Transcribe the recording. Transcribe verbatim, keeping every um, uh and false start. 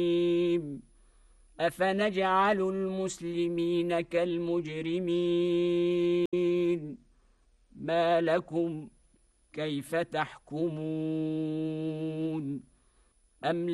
أفنجعل المسلمين كالمجرمين ما لكم كيف تحكمون أم